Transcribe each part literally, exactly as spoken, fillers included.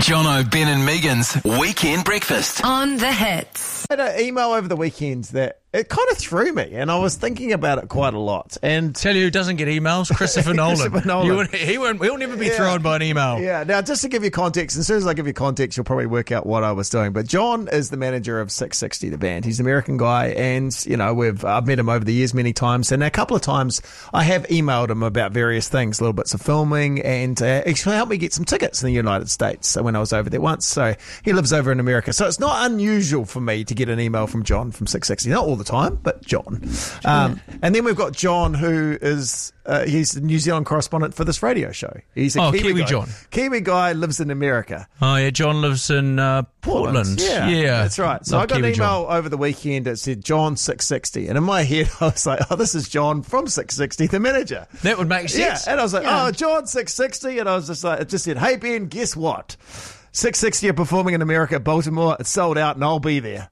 Jono, Ben and Megan's Weekend Breakfast. On the Hits. I had an email over the weekend that it kind of threw me, and I was thinking about it quite a lot. And Tell you who doesn't get emails? Christopher Nolan. Christopher Nolan. You would, he won't, he'll never be Yeah. thrown by an email. Yeah, now just to give you context, as soon as I give you context, you'll probably work out what I was doing. But John is the manager of six sixty, the band. He's an American guy, and you know we've I've met him over the years many times, and a couple of times I have emailed him about various things, little bits of filming, and uh, actually helped me get some tickets in the United States. So when I was over there once, so he lives over in America, so it's not unusual for me to get an email from John from six sixty, not all the time, but John. Um, and then we've got John, who is uh, he's the New Zealand correspondent for this radio show. He's a Oh, Kiwi, Kiwi guy. John. Kiwi guy, lives in America. Oh, yeah, John lives in uh, Portland. Yeah, yeah, that's right. So Love I got Kiwi an email John. over the weekend that said John six sixty, and in my head I was like, oh, this is John from six sixty, the manager. That would make Yeah, sense. and I was like, Yeah. oh, John six sixty, and I was just like, it just said, hey Ben, guess what? six sixty are performing in America, Baltimore. It's sold out, and I'll be there.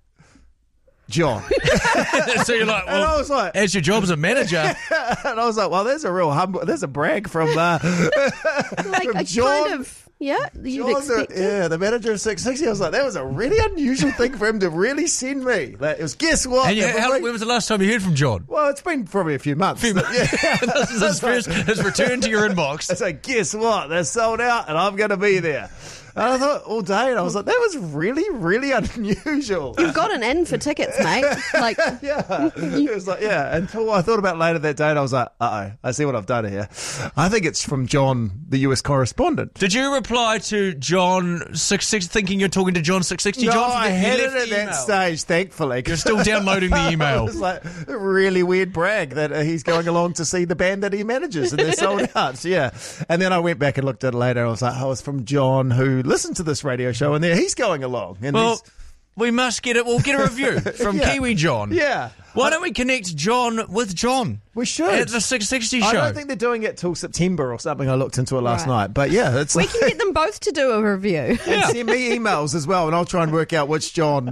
John. So you're like, And I well, was like, as your job as a manager, and I was like, well, there's a real humble, there's a brag from, uh, Like from a John. kind of, yeah, you'd John's a- expect it. yeah, the manager of six sixty. I was like, that was a really unusual thing for him to really send me. Like, it was, guess what? and you, If how, we- when was the last time you heard from John? well, it's been probably a few months. Yeah. This is his first, his return to your inbox. I said, guess what? They're sold out, and I'm going to be there. And I thought all day, and I was like, that was really, really unusual. You've got an in for tickets, mate. Like, Yeah, it was like, yeah. Until I thought about it later that day, and I was like, uh oh, I see what I've done here. I think it's from John, the U S correspondent. Did you reply to John six sixty thinking you're talking to John six sixty? No, John, I he had left it at the that email. stage, thankfully. You're still downloading the It email. was like a really weird brag that uh, he's going along to see the band that he manages, and they're sold out. Yeah, and then I went back and looked at it later. I was like, oh, it's from John, who listened to this radio show, and there he's going along. And Well, he's, we must get it. We'll get a review from Yeah. Kiwi John. yeah, Why don't we connect John with John we should. at the six sixty show? I don't think they're doing it till September or something. I looked into it last Right. night, but yeah, it's we like, can get them both to do a review. and send me emails as well, and I'll try and work out which John.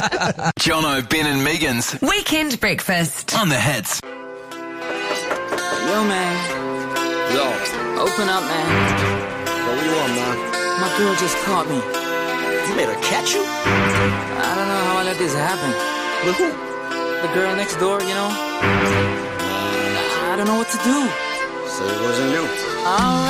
Jono, Ben and Megan's Weekend Breakfast. On the Hits. Yo, man. Yo, Open up, man. what do you want, man? My girl just caught me. You made her catch you? I don't know how I let this happen. With who? The girl next door, you know? I don't know what to do. So it wasn't you. Alright.